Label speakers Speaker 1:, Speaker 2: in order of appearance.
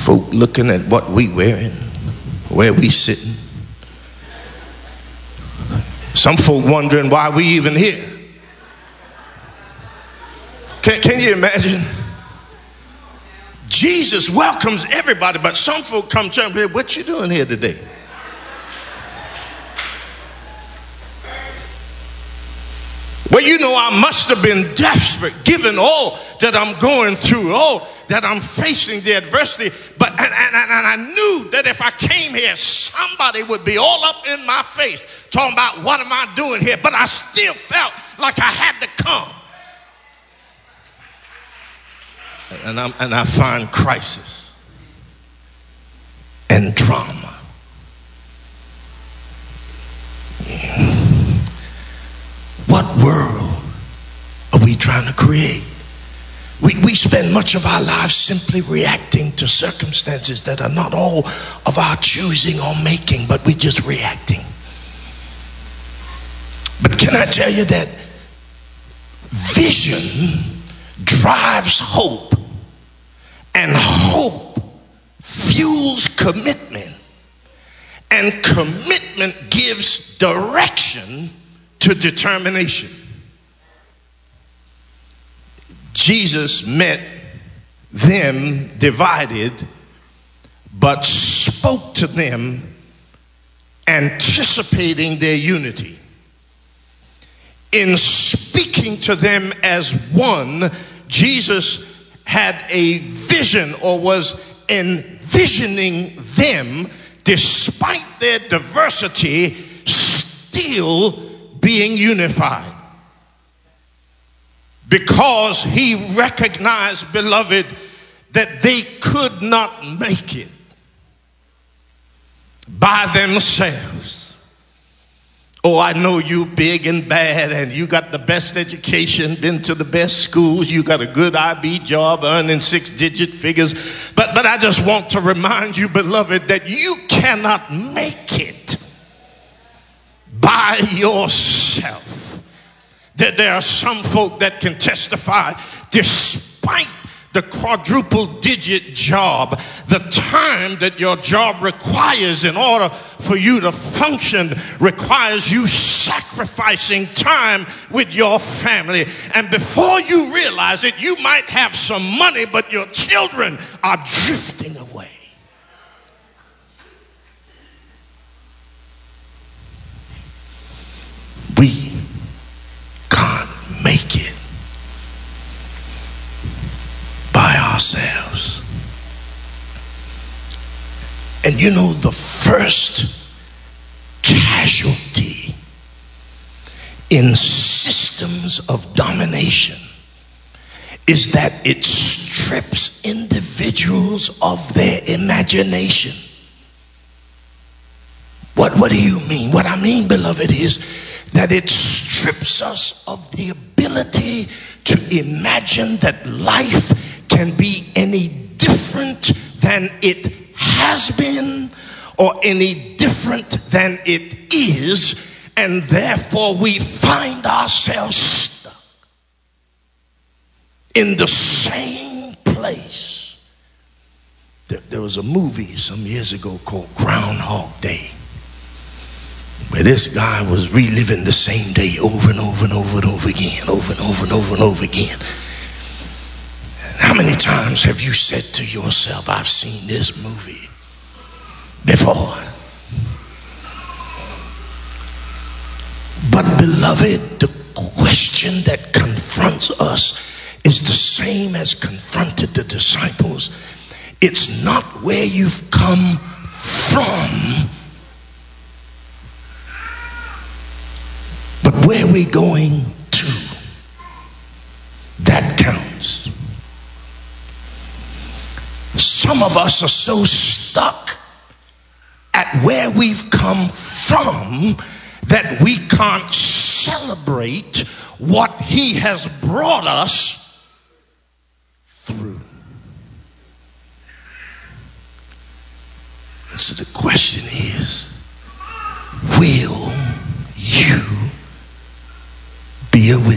Speaker 1: folk looking at what we wearing, where we sitting. Some folk wondering why we even here. Can you imagine? Jesus welcomes everybody, but some folk come to him, what you doing here today? Well, you know, I must have been desperate given all that I'm going through, all that I'm facing, the adversity. But and I knew that if I came here, somebody would be all up in my face talking about what am I doing here. But I still felt like I had to come. And I find crisis and drama. What world are we trying to create? We spend much of our lives simply reacting to circumstances that are not all of our choosing or making, but we're just reacting. But can I tell you that vision drives hope, and hope fuels commitment, and commitment gives direction to determination. Jesus met them divided, but spoke to them anticipating their unity. In speaking to them as one, Jesus had a vision, or was envisioning them, despite their diversity, still being unified. Because he recognized, beloved, that they could not make it by themselves. Oh, I know you big and bad, and you got the best education, been to the best schools, you got a good IB job, earning 6-digit figures. But I just want to remind you, beloved, that you cannot make it by yourself. That there are some folk that can testify, despite the quadruple digit job, the time that your job requires in order for you to function requires you sacrificing time with your family. And before you realize it, you might have some money, but your children are drifting away. We can't make it by ourselves. And you know, the first casualty in systems of domination is that it strips individuals of their imagination. What do you mean? What I mean, beloved, is that it strips us of the ability to imagine that life can be any different than it has been or any different than it is, and therefore we find ourselves stuck in the same place. There was a movie some years ago called Groundhog Day, where this guy was reliving the same day over and over and over and over again, over and over and over and over again. And how many times have you said to yourself, I've seen this movie before? But beloved, the question that confronts us is the same as confronted the disciples. It's not where you've come from, but where we're going to. That counts. Some of us are so stuck at where we've come from that we can't celebrate what he has brought us through. So the question is, will you be a witness?